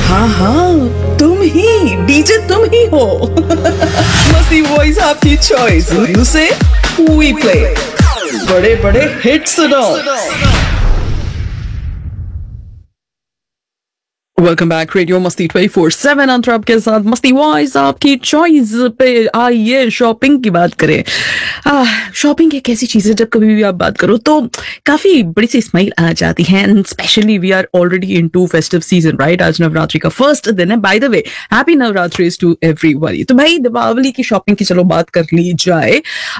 हाँ हाँ, तुम ही डीजे, तुम ही हो। मस्ती वॉइस आपकी चॉइस, यू से वी प्ले बड़े बड़े हिट्स सुनो। वेलकम बैक, रेडियो मस्ती 24/7 अंतर आपके साथ। मस्ती वॉइस आपकी चॉइस पे आइए शॉपिंग की बात करें। शॉपिंग एक ऐसी चीज है जब कभी भी आप बात करो तो काफी बड़ी सी स्माइल आ जाती है, and specially we are already in to festive season, right. आज नवरात्रि का फर्स्ट दिन है। By the way, happy Navratri to everybody. तो भाई दीपावली की शॉपिंग की चलो बात कर ली जाए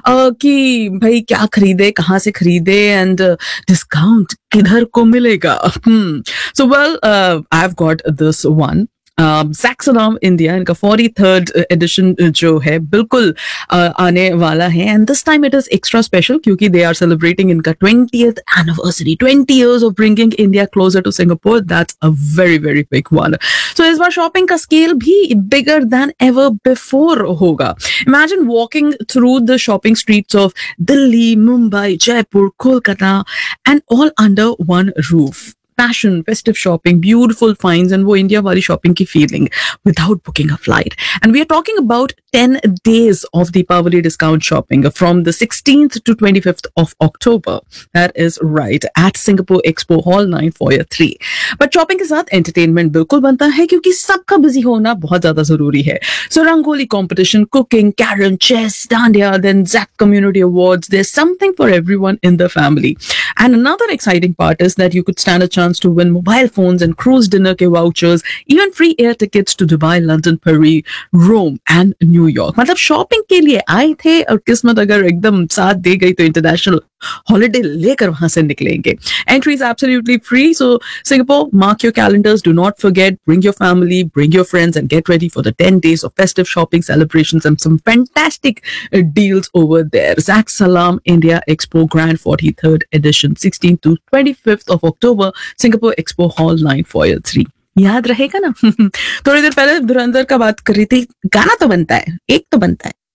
कि भाई क्या खरीदे, कहाँ से खरीदे, एंड डिस्काउंट किधर को मिलेगा। So well, I have got this one. Saxonam India, इनका 43rd एडिशन जो है बिल्कुल आने वाला है, and this time it is extra special क्योंकि दे आर सेलिब्रेटिंग इनका 20th anniversary, 20 years of bringing India closer to Singapore. That's a very very big one. सो इस बार शॉपिंग का स्केल भी बिगर देन एवर बिफोर होगा। Imagine walking through the shopping streets of Delhi, Mumbai, Jaipur, Kolkata, and all under one roof. Fashion, festive shopping, beautiful finds, and वो India वाली shopping की feeling without booking a flight. And we are talking about 10 days of Deepavali discount shopping from the 16th to 25th of October. That is right, at Singapore Expo Hall 9 Foyer 3. But shopping के साथ entertainment बिल्कुल बनता है क्योंकि सबका busy होना बहुत ज्यादा जरूरी है. So rangoli competition, cooking, carom, chess, dandiya, then Zap Community Awards. There's something for everyone in the family. And another exciting part is that you could stand a chance to win mobile phones and cruise dinner ke vouchers, even free air tickets to Dubai, London, Paris, Rome and New York. मतलब shopping के लिए आए थे और किस्मत अगर एकदम साथ दे गई तो इंटरनेशनल हॉलिडे लेकर वहां से निकलेंगे. Entry is absolutely free, so Singapore, mark your calendars. Do not forget, bring your family, bring your friends, and get ready for the 10 days of festive shopping celebrations and some fantastic deals over there. Zak Salam India Expo Grand 43rd edition, 16th to 25th of October, Singapore Expo Hall 9 Foyer 3. याद रहेगा ना? थोड़ी देर पहले धुरंधर का बात कर रही थी, गाना तो बनता है, एक तो बनता है.